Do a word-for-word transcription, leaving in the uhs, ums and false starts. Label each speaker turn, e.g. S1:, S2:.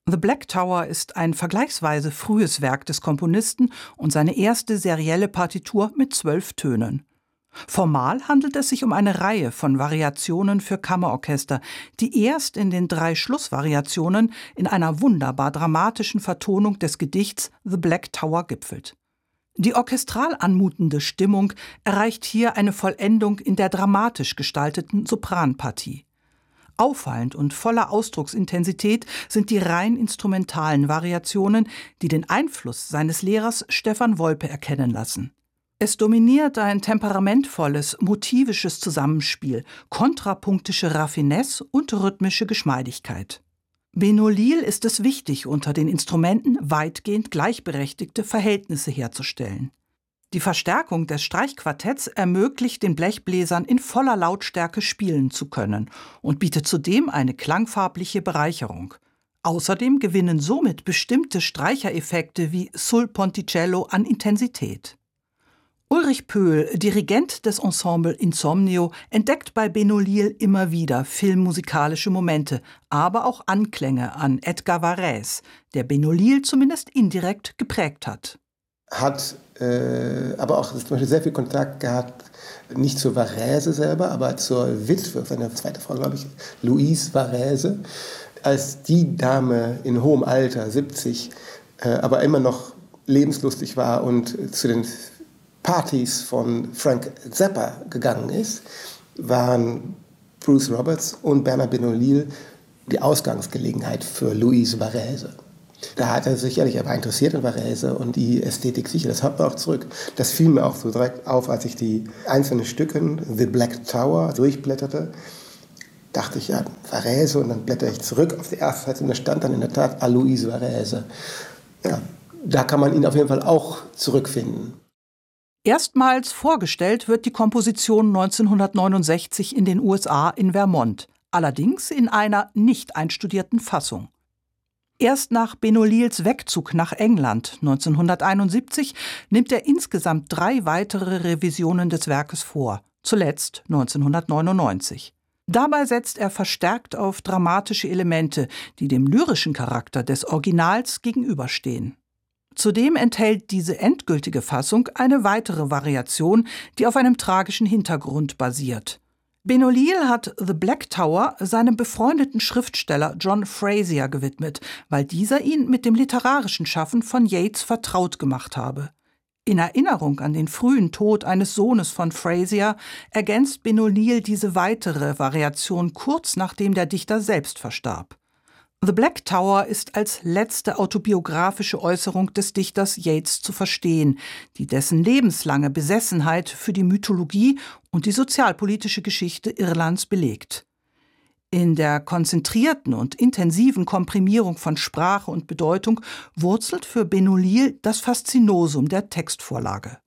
S1: The Black Tower ist ein vergleichsweise frühes Werk des Komponisten und seine erste serielle Partitur mit zwölf Tönen. Formal handelt es sich um eine Reihe von Variationen für Kammerorchester, die erst in den drei Schlussvariationen in einer wunderbar dramatischen Vertonung des Gedichts The Black Tower gipfelt. Die orchestral anmutende Stimmung erreicht hier eine Vollendung in der dramatisch gestalteten Sopranpartie. Auffallend und voller Ausdrucksintensität sind die rein instrumentalen Variationen, die den Einfluss seines Lehrers Stefan Wolpe erkennen lassen. Es dominiert ein temperamentvolles, motivisches Zusammenspiel, kontrapunktische Raffinesse und rhythmische Geschmeidigkeit. Benno Liel ist es wichtig, unter den Instrumenten weitgehend gleichberechtigte Verhältnisse herzustellen. Die Verstärkung des Streichquartetts ermöglicht den Blechbläsern in voller Lautstärke spielen zu können und bietet zudem eine klangfarbliche Bereicherung. Außerdem gewinnen somit bestimmte Streichereffekte wie sul ponticello an Intensität. Ulrich Pöhl, Dirigent des Ensemble Insomnio, entdeckt bei Benno Liel immer wieder filmmusikalische Momente, aber auch Anklänge an Edgar Varèse, der Benno Liel zumindest indirekt geprägt hat.
S2: Hat äh, aber auch zum Beispiel sehr viel Kontakt gehabt, nicht zur Varèse selber, aber zur Witwe, seine zweite Frau, glaube ich, Louise Varèse, als die Dame in hohem Alter, siebzig, äh, aber immer noch lebenslustig war und zu den Partys von Frank Zappa gegangen ist, waren Bruce Roberts und Bernard Benno Liel die Ausgangsgelegenheit für Louise Varèse. Da hat er sicherlich, er war interessiert in Varèse und die Ästhetik sicher, das hat man auch zurück. Das fiel mir auch so direkt auf, als ich die einzelnen Stücken, The Black Tower, durchblätterte. Dachte ich, ja, Varèse, und dann blätter ich zurück auf die erste Seite und da stand dann in der Tat Alois Varèse. Ja, da kann man ihn auf jeden Fall auch zurückfinden.
S1: Erstmals vorgestellt wird die Komposition neunzehnhundertneunundsechzig in den U S A in Vermont, allerdings in einer nicht einstudierten Fassung. Erst nach Benno Liels Wegzug nach England neunzehnhunderteinundsiebzig nimmt er insgesamt drei weitere Revisionen des Werkes vor, zuletzt neunzehnhundertneunundneunzig. Dabei setzt er verstärkt auf dramatische Elemente, die dem lyrischen Charakter des Originals gegenüberstehen. Zudem enthält diese endgültige Fassung eine weitere Variation, die auf einem tragischen Hintergrund basiert. Benno Liel hat The Black Tower seinem befreundeten Schriftsteller John Fraser gewidmet, weil dieser ihn mit dem literarischen Schaffen von Yeats vertraut gemacht habe. In Erinnerung an den frühen Tod eines Sohnes von Fraser ergänzt Benno Liel diese weitere Variation kurz nachdem der Dichter selbst verstarb. The Black Tower ist als letzte autobiografische Äußerung des Dichters Yeats zu verstehen, die dessen lebenslange Besessenheit für die Mythologie und die sozialpolitische Geschichte Irlands belegt. In der konzentrierten und intensiven Komprimierung von Sprache und Bedeutung wurzelt für Benno Liel das Faszinosum der Textvorlage.